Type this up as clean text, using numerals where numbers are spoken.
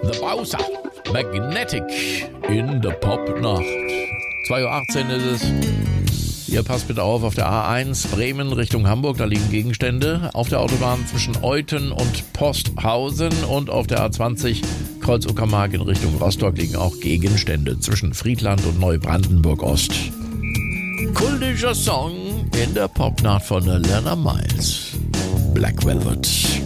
The Bowser, Magnetic in der Popnacht. 2:18 Uhr ist es. Ihr passt bitte auf der A1 Bremen Richtung Hamburg, da liegen Gegenstände. Auf der Autobahn zwischen Euthen und Posthausen und auf der A20 Kreuz Uckermark in Richtung Rostock liegen auch Gegenstände zwischen Friedland und Neubrandenburg Ost. Kultischer Song in der Popnacht von Lena Miles. Black Velvet.